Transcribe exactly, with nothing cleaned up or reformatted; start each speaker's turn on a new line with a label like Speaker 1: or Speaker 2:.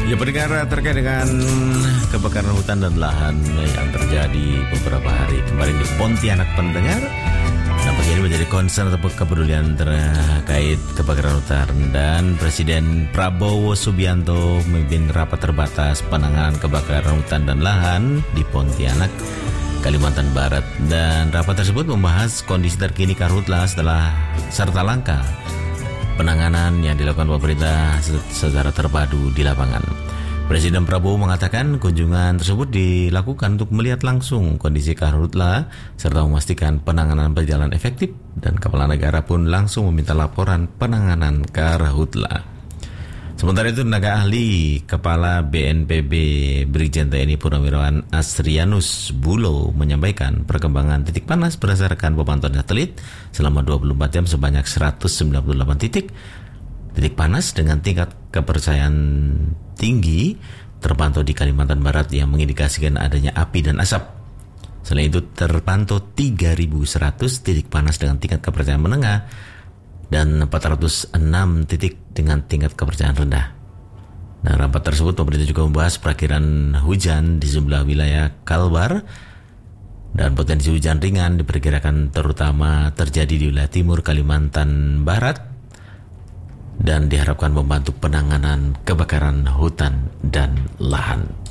Speaker 1: Ya, pendengar, terkait dengan kebakaran hutan dan lahan yang terjadi beberapa hari kemarin di Pontianak, pendengar, nampaknya ini menjadi concern atau kepedulian terkait kebakaran hutan, dan Presiden Prabowo Subianto memimpin rapat terbatas penanganan kebakaran hutan dan lahan di Pontianak, Kalimantan Barat. Dan rapat tersebut membahas kondisi terkini karhutla setelah serta langkah penanganan yang dilakukan pemerintah secara terpadu di lapangan. Presiden Prabowo mengatakan kunjungan tersebut dilakukan untuk melihat langsung kondisi karhutla serta memastikan penanganan berjalan efektif, dan Kepala Negara pun langsung meminta laporan penanganan karhutla. Sementara itu, tenaga ahli Kepala B N P B Brigjen T N I Purnawirawan Asrianus Bulo menyampaikan perkembangan titik panas berdasarkan pemantauan satelit selama dua puluh empat jam sebanyak seratus sembilan puluh delapan titik. Titik panas dengan tingkat kepercayaan tinggi terpantau di Kalimantan Barat yang mengindikasikan adanya api dan asap. Selain itu, terpantau tiga ribu seratus titik panas dengan tingkat kepercayaan menengah dan empat ratus enam titik dengan tingkat kepercayaan rendah. Nah, rapat tersebut pemerintah juga membahas perakiran hujan di sejumlah wilayah Kalbar, dan potensi hujan ringan diperkirakan terutama terjadi di wilayah timur Kalimantan Barat, dan diharapkan membantu penanganan kebakaran hutan dan lahan.